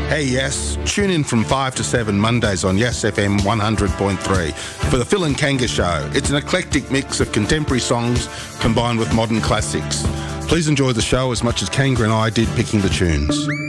Hey, yes. Tune in from 5 to 7 Mondays on Yes FM 100.3 for the Phil and Kanga Show. It's an eclectic mix of contemporary songs combined with modern classics. Please enjoy the show as much as Kanga and I did picking the tunes.